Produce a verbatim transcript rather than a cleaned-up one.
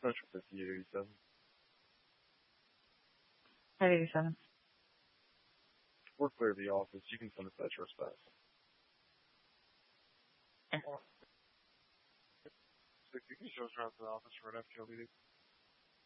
Central fifty-eight eighty-seven. eight eighty-seven. We're clear of the office. You can send us that trespass. Okay. sixty, can you show us around to the office for an F T L meeting?